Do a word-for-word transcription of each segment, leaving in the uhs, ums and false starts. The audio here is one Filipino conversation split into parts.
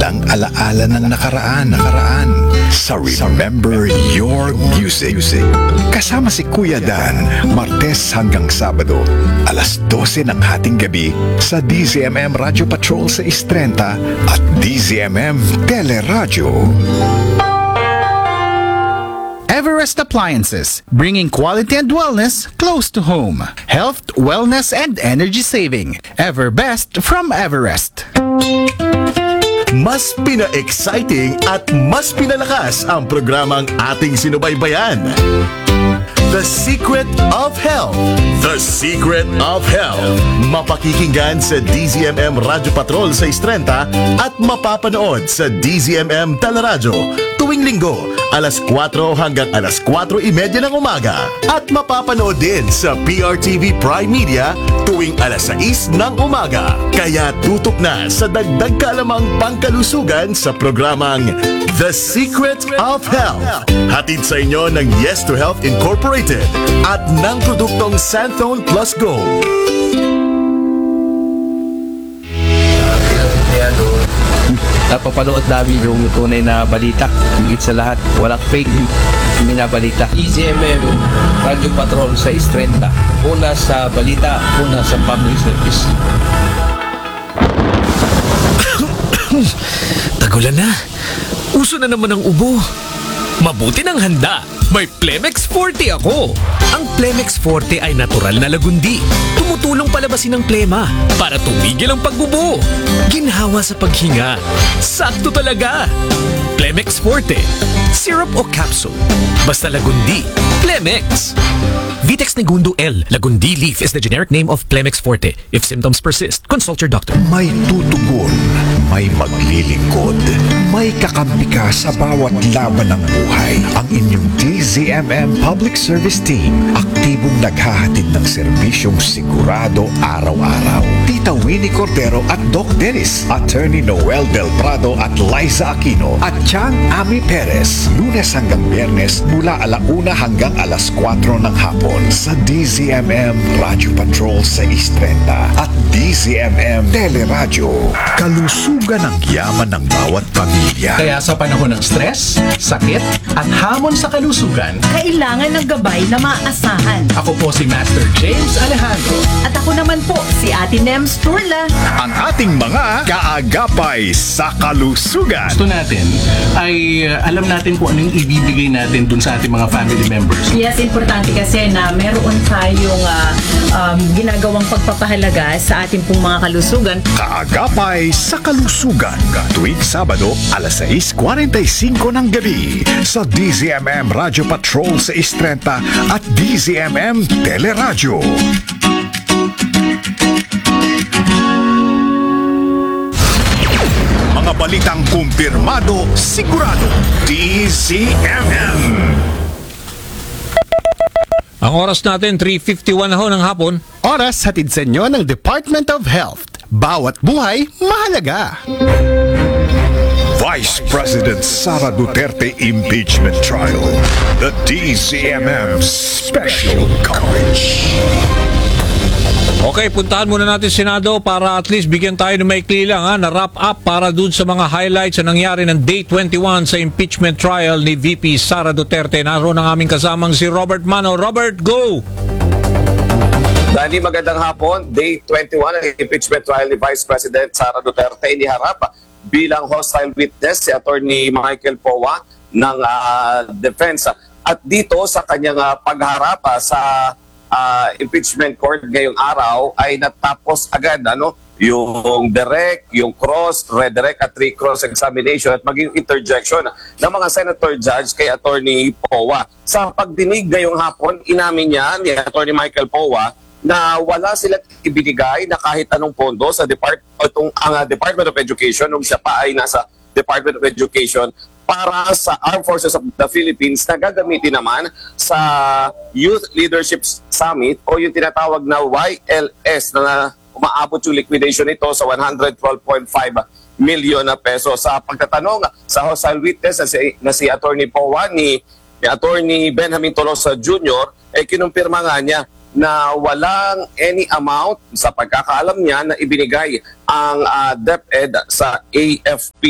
magagandang alaala ng nakaraan, nakaraan sa Remember Your Music. Kasama si Kuya Dan, Martes hanggang Sabado, alas dose ng hating gabi sa D Z M M Radio Patrol sa Istrenta at D Z M M Teleradyo. Everest Appliances, bringing quality and wellness close to home. Health, wellness, and energy saving. Everbest from Everest. Mas pina-exciting at mas pinalakas ang programang ating sinubaybayan. The Secret of Health. The Secret of Health. Mapakikinggan sa D Z M M Radio Patrol sa Istrenta at mapapanood sa D Z M M Teleradyo tuwing linggo, alas kwatro hanggang alas kwatro imedya ng umaga. At mapapanood din sa P R T V Prime Media tuwing alas sais ng umaga. Kaya tutok na sa dagdag kalamang pangkalusugan sa programang The Secret of Health. Hatid sa inyo ng Yes to Health Incorporated at ng produktong Santhone Plus Gold. Napapanood namin yung tunay na balita. Higit sa lahat, walang fake minabalita. D Z M M Radio Patrol sa Istrenta. Una sa balita, una sa public service. Tagulan na. Uso na naman ang ubo. Mabuti ng handa. May Plemex Forte ako. Ang Plemex Forte ay natural na lagundi. Tumutulong palabasin ang plema para tumigil ang pagbubo. Ginhawa sa paghinga. Sakto talaga. Plemex Forte. Syrup o capsule. Basta lagundi. Plemex. Vitex Negundo L. Lagundi leaf is the generic name of Plemex Forte. If symptoms persist, consult your doctor. May tutugon, may maglilingkod, may kakampi ka sa bawat laban ng buhay. Ang inyong D Z M M Public Service Team, aktibong naghahatid ng serbisyong sigurado araw-araw. Tita Winnie Cordero at Doc Dennis, Attorney Noel Del Prado at Liza Aquino, at Chang Ami Perez, Lunes hanggang Biyernes mula alauna hanggang alas kwatro ng hapon sa D Z M M Radio Patrol sa Istrenta at D Z M M Teleradyo. Kalusugan ang yaman ng bawat pamilya. Kaya sa panahon ng stress, sakit, at hamon sa kalusugan, kailangan ng gabay na maaasahan. ako po si Master James Alejandro. At ako naman po, si Ate Nems Turla. Ang ating mga kaagapay sa kalusugan. Gusto natin ay uh, alam natin kung ano yung ibibigay natin dun sa ating mga family members. Yes, importante kasi na meron tayong uh, um, ginagawang pagpapahalaga sa ating pong mga kalusugan. Kaagapay sa kalusugan. Tuwing Sabado, alas sais kwenta y singko ng gabi sa D Z M M Radio Patrol sa Istrenta at D Z M M Teleradyo. Mga balitang kumpirmado, sigurado, D Z M M. Ang oras natin, three fifty-one na ho ng hapon. Oras hatid sa inyo ng Department of Health. Bawat buhay, mahalaga. Vice President Sara Duterte Impeachment Trial. The D Z M M Special Coverage. Okay, puntahan muna natin Senado para at least bigyan tayo ng maikli lang ha, na wrap up para dun sa mga highlights na nangyari ng Day twenty-one sa impeachment trial ni V P Sara Duterte. Naroon ang aming kasamang si Robert Mano. Robert, go! Dani, magandang hapon. Day twenty-one ng impeachment trial ni Vice President Sara Duterte. Iniharap bilang hostile witness si Attorney Michael Powa ng uh, defense. At dito sa kanyang uh, pagharap uh, sa uh, impeachment court ngayong araw ay natapos agad ano yung direct, yung cross, redirect at recross examination at maging interjection ng mga senator judge kay Attorney Powa. Sa pagdinig ngayong hapon, inamin niya ni Attorney Michael Powa na wala silang ibinigay na kahit anong pondo sa Depart itong, ang uh, Department of Education nung siya pa ay nasa Department of Education para sa Armed Forces of the Philippines na gagamitin naman sa Youth Leadership Summit o yung tinatawag na Y L S na umaabot yung liquidation nito sa one hundred twelve point five million na peso. Sa pagtatanong sa hostile witness na si, na si Attorney Powa ni, ni Attorney Benjamin Tolosa Junior, eh kinumpirma nga niya na walang any amount sa pagkakaalam niya na ibinigay ang uh, DepEd sa A F P.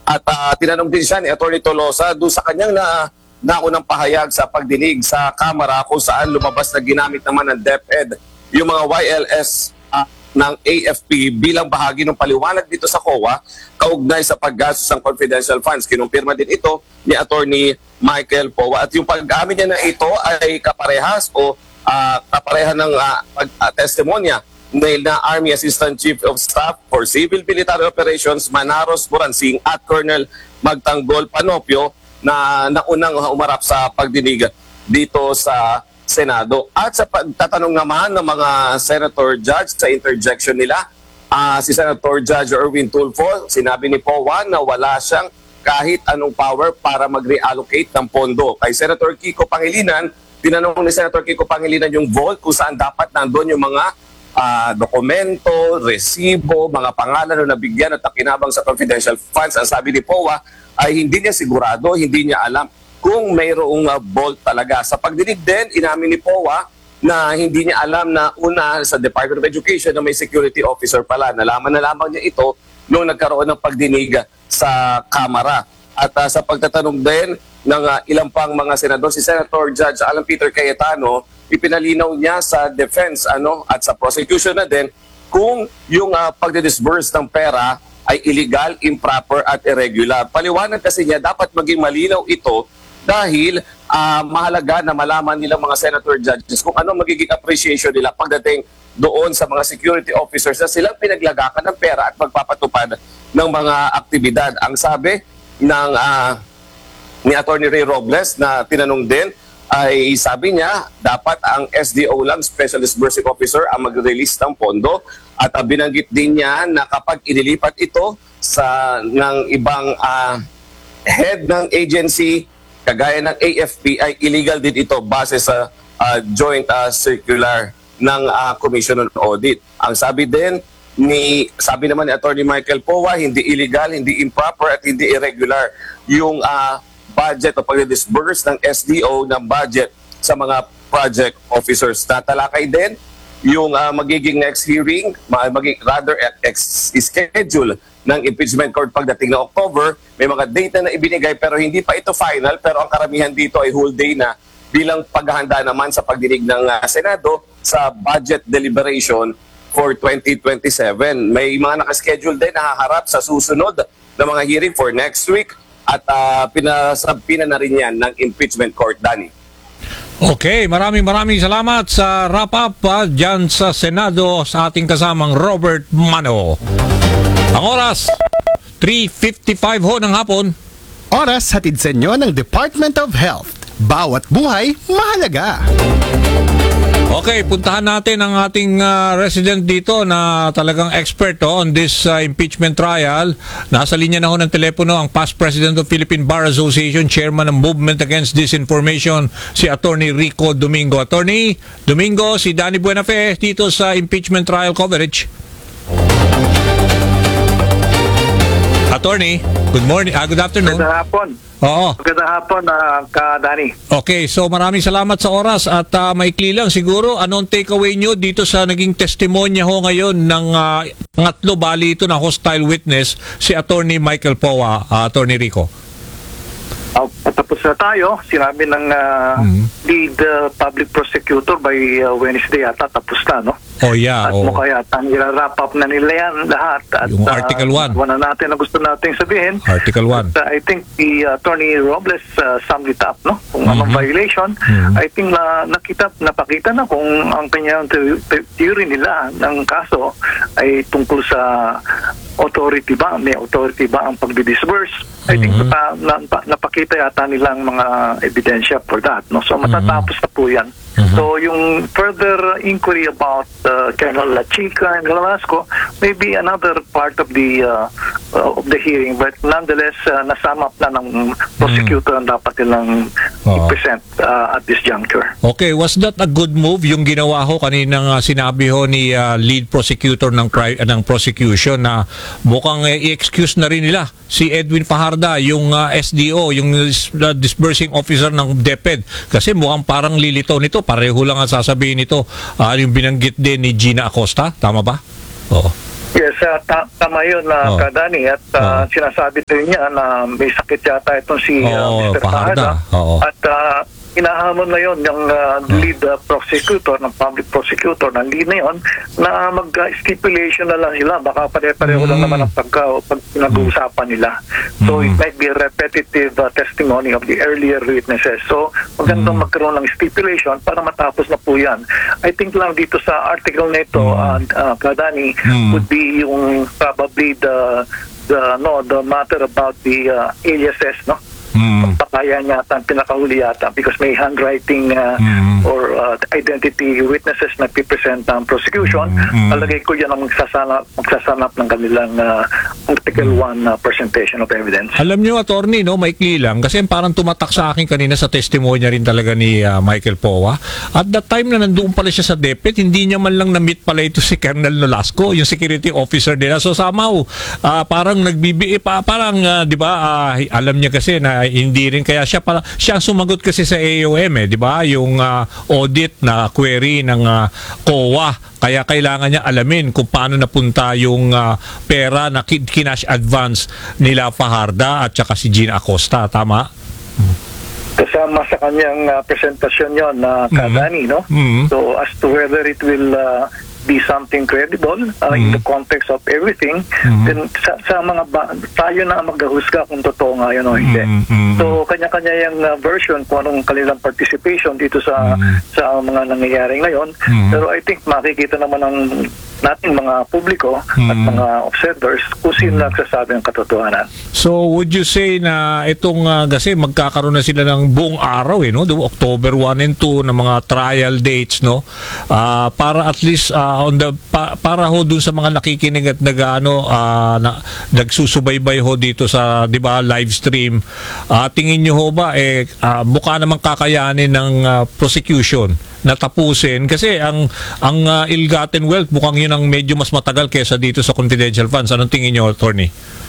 At ah, tinanong din siya ni Attorney Tolosa doon sa kanyang na naunang pahayag sa pagdinig sa Kamara kung saan lumabas na ginamit naman ng DepEd yung mga Y L S ah, ng A F P bilang bahagi ng paliwanag dito sa C O A kaugnay sa paggastos ng confidential funds. Kinumpirma din ito ni Attorney Michael Powa. At yung pag-amin niya na ito ay kaparehas o ah, kapareha ng ah, pag- ah, testimonya na Army Assistant Chief of Staff for Civil Military Operations Manaros Buransing at Colonel Magtanggol Panopio na naunang umarap sa pagdinig dito sa Senado. At sa pagtatanong naman ng mga Senator Judge sa interjection nila, ah, si Senator Judge Erwin Tulfo, sinabi ni Powa na wala siyang kahit anong power para mag-reallocate ng pondo. Kay Senator Kiko Pangilinan, tinanong ni Senator Kiko Pangilinan yung vault kung saan dapat nandun yung mga uh, dokumento, resibo, mga pangalan na nabigyan at nakinabang sa confidential funds. Ang sabi ni Powa ay hindi niya sigurado, hindi niya alam kung mayroong uh, vault talaga. Sa pagdinig din, inamin ni Powa na hindi niya alam na una sa Department of Education na may security officer pala. Nalaman na lamang niya ito noong nagkaroon ng pagdinig sa Kamara. At uh, sa pagtatanong din ng uh, ilang pang mga senador, si Senator Judge Alan Peter Cayetano, ipinalinaw niya sa defense ano at sa prosecution na din kung yung uh, pagdidisburse ng pera ay illegal, improper at irregular. Paliwanag kasi niya dapat maging malinaw ito dahil uh, mahalaga na malaman nilang mga senator judges kung ano magiging appreciation nila pagdating doon sa mga security officers na silang pinaglagakan ng pera at magpapatupad ng mga aktibidad. Ang sabi ng uh, ni Attorney Ray Robles na tinanong din ay sabi niya dapat ang S D O lang, Special Disbursing Officer, ang mag-release ng pondo at uh, binanggit din niya na kapag inilipat ito sa ng ibang uh, head ng agency kagaya ng A F P ay illegal din ito base sa uh, joint uh, circular ng uh, Commission on Audit. Ang sabi din ni sabi naman ni Attorney Michael Powa, hindi illegal, hindi improper at hindi irregular yung uh, budget o pag-disburse ng S D O ng budget sa mga project officers. Tatalakay din yung uh, magiging next hearing, magiging, rather ex-schedule ng impeachment court pagdating ng October. May mga date na ibinigay pero hindi pa ito final, pero ang karamihan dito ay whole day na bilang paghahanda naman sa pagdinig ng uh, Senado sa budget deliberation for twenty twenty-seven. May mga nakaschedule din na haharap sa susunod na mga hearing for next week at uh, pinasabpina na rin yan ng impeachment court, Danny. Okay, maraming maraming salamat sa wrap-up uh, dyan sa Senado sa ating kasamang Robert Mano. Ang oras, three fifty-five ho ng hapon. Oras hatid sa inyo ng Department of Health. Bawat buhay, mahalaga. Okay, puntahan natin ang ating uh, resident dito na talagang expert oh, on this uh, impeachment trial. Nasa linya na ho ng telepono ang past president of Philippine Bar Association, chairman ng Movement Against Disinformation, si Attorney Rico Domingo. Attorney Domingo, si Danny Buenafe dito sa impeachment trial coverage. Attorney, good morning, uh, good afternoon. Magandang hapon. Oo. Magandang hapon, uh, ka Danny. Okay, so maraming salamat sa oras at uh, maikli lang siguro, anong takeaway nyo dito sa naging testimonya ho ngayon ng uh, pangatlo, bali ito na hostile witness, si Attorney Michael Powa, uh, Attorney Rico. Uh, tapos na tayo, sinabi ng uh, mm-hmm. lead uh, public prosecutor by uh, Wednesday yata, tapos na, no? Oh yeah. At oh. mukha yata, nila-wrap up na nila yan lahat. At, yung Article one. Uh, wala natin na gusto natin sabihin. Article one. But, uh, I think the uh, Attorney Robles uh, summed it up, no? Kung mm-hmm. anong violation. Mm-hmm. I think na nakita, napakita na kung ang kanyang theory nila ng kaso ay tungkol sa authority ba, may authority ba ang pagdi-disburse. I think mm-hmm. na, na, napakita yata nilang mga ebidensya for that, no? So matatapos mm-hmm. na po yan. Mm-hmm. So yung further inquiry about uh, Colonel Lachica and Galasco may be another part of the uh, uh, of the hearing, but nonetheless uh, nasum up na ng prosecutor ang dapat nilang oh. i-present uh, at this juncture. Okay, was that a good move yung ginawa ho kaninang uh, sinabi ho ni uh, lead prosecutor ng uh, ng prosecution na mukhang uh, i-excuse na rin nila si Edwin Fajarda, yung uh, S D O, yung uh, disbursing officer ng DepEd, kasi mukhang parang lilitaw nito, pareho lang ang sasabihin nito, uh, yung binanggit din ni Gina Acosta, tama ba? Oo. Yes, uh, ta- tama yun na Oh. Kadani at uh, sinasabi din niya na may sakit yata itong si uh, Oo, mister Fajarda. Fajarda. Oo. At uh, inahamon na yun yung uh, lead uh, prosecutor ng public prosecutor ng lead na yun na mag-stipulation na lang sila. Baka pare-pareho lang Mm. naman ang pagka, pag pinag-uusapan nila. So it might be a repetitive uh, testimony of the earlier witnesses. So magandang magkaroon ng stipulation para matapos na po yan. I think lang dito sa article na ito, uh, uh, Kadani, Mm. would be yung probably the the no the matter about the uh, aliases, no? Mm. Papaya niya ang pinakahuli yata because may handwriting uh, Mm. or uh, identity witnesses na pipresent ang prosecution. Mm. Palagay ko yan ang magsasanap, magsasanap ng kanilang uh, Article one uh, presentation of evidence. Alam nyo, attorney, no, maikli lang, kasi parang tumatak sa akin kanina sa testimonya rin talaga ni uh, Michael Powa. At that time na nandoon pala siya sa DepEd, hindi niya man lang na-meet pala ito si Colonel Nolasco, yung security officer nila. So somehow, uh, parang nagbibi, pa, parang, uh, di ba, uh, alam niya kasi na hindi rin, kaya siya, para, siya ang sumagot kasi sa A O M, eh, di ba, yung uh, audit na query ng uh, C O A. Kaya kailangan niya alamin kung paano napunta yung uh, pera na kin- kinash advance nila Fajarda at saka si Gina Acosta. Tama? Kasama sa kanyang uh, presentasyon yon na uh, Kadani, no? Mhm. So as to whether it will uh, be something credible uh, in the context of everything, then sa, sa mga ba- tayo na ang maghahusga kung totoo nga yun o hindi. Mhm. So kanya-kanya yung uh, version kung anong kanilang participation dito sa sa mga nangyayari ngayon. Pero I think makikita naman ng nating mga publiko at mga observers kung sino nagsasabi ng katotohanan. So would you say na itong uh, kasi magkakaroon na sila ng buong araw eh, no? October one and two na mga trial dates, no? Ah, para at least uh, on the pa, para ho dun sa mga nakikinig at nag-ano uh, na, nagsusubaybay ho dito sa, 'di ba, live stream. Uh, tingin niyo ho ba eh uh, mukha namang kakayanin ng uh, prosecution na tapusin kasi ang ang uh, ill-gotten wealth mukhang yun ang medyo mas matagal kaysa dito sa confidential funds. Anong tingin niyo, attorney?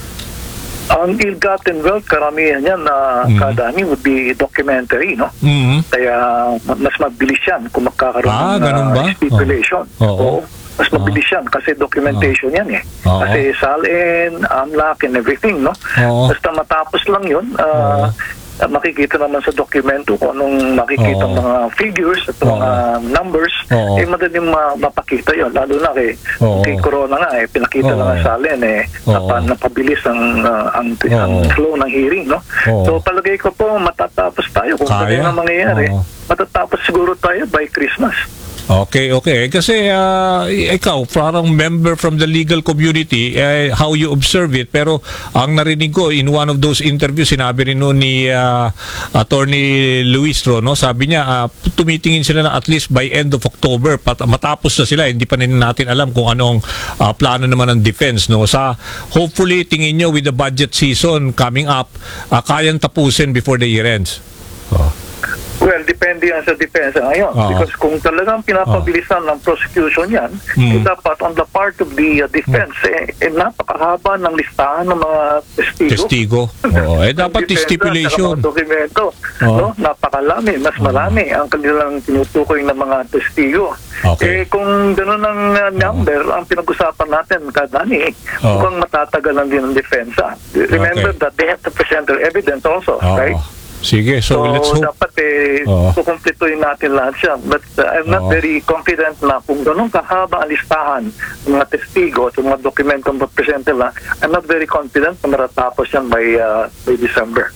Ang ill-gotten wealth, karamihan yan na Mhm. Kadani would be documentary, no? Mhm. Kaya mas mabilis yan kung magkakaroon Ah, ng ganun uh, ba? stipulation. Oo. Mas mabilis yan kasi documentation yan eh. Oo. Kasi salin, amlak, and everything, no? Oo. Basta matapos lang yun, uh, makikita naman sa dokumento kung anong makikita Oo. mga figures at Oo. mga numbers, Oo. eh madaling ma- mapakita yun. Lalo na kay, Oo. kay Corona nga eh, pinakita Oo. lang ang salin eh, Oo. napa, napabilis ang, uh, ang, ang Oo. flow ng hearing, no? Oo. So palagay ko po matatapos tayo kung Kaya? ano ang mangyayari. Oo. Matatapos siguro tayo by Christmas. Okay, okay. Kasi uh, ikaw, parang member from the legal community, eh, how you observe it. Pero ang narinig ko, in one of those interviews, sinabi rin noon ni uh, Attorney Luistro, no? Sabi niya, uh, tumitingin sila na at least by end of October, pat- matapos na sila. Hindi pa rin natin alam kung anong uh, plano naman ng defense. No? Sa, hopefully, tingin nyo with the budget season coming up, uh, kayang tapusin before the year ends. Oh. Well, depende yan sa depensa ngayon. Oo. Because kung talagang pinapabilisan ng prosecution yan, Mm. eh, dapat on the part of the uh, defense, eh, eh, napakahaba ng listahan ng mga testigo. Testigo. Oo. Eh, dapat Depensa, stipulation. saka mga dokumento. Oo. No? Napakalami, mas marami ang kanilang tinutukoy ng mga testigo. Okay. Eh, kung gano'n ang uh, number, ang pinag-usapan natin, Kadani, Oo. mukhang matatagalan din ang depensa. Remember Okay. that they have to present their evidence also, Oo. right? Sige, so, So, let's hope. dapat eh, Oo. kukumpletuhin natin lahat siya. But uh, I'm not Oo. very confident na kung ganun kahaba ang listahan ng mga testigo at mga dokumentong presente lang, I'm not very confident na matatapos yan by, uh, by December.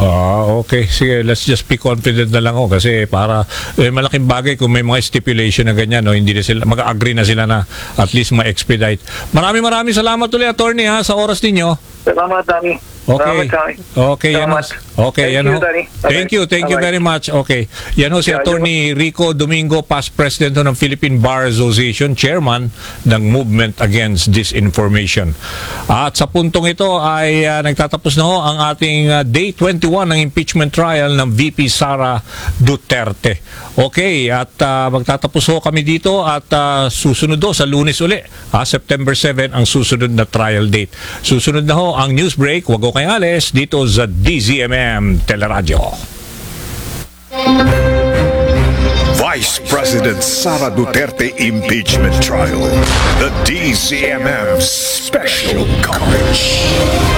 Ah, okay. Sige, let's just be confident na lang ako kasi para eh, malaking bagay kung may mga stipulation na ganyan, no, hindi na sila mag-agree na sila na at least ma-expedite. Maraming maraming salamat ulit, attorney, ha, sa oras ninyo. Salamat, Danny. Okay. Salamat, Danny. Okay, yan ho. Salamat. Okay, Thank yan you, ho. Danny. Thank you, thank you Bye-bye. very much. Okay. Yan ho si Yeah, Attorney Rico Domingo, past president ho ng Philippine Bar Association, chairman ng Movement Against Disinformation. At sa puntong ito ay uh, nagtatapos na ho ang ating uh, day twenty-one ng impeachment trial ng V P Sara Duterte. Okay, at uh, magtatapos ho kami dito at uh, susunod ho sa Lunes uli, ha, September seven ang susunod na trial date. Susunod na ho ang news break. Huwag ho kayong alis dito sa D Z M M Teleradyo. Vice President Sara Duterte Impeachment Trial. The D Z M M Special Coverage.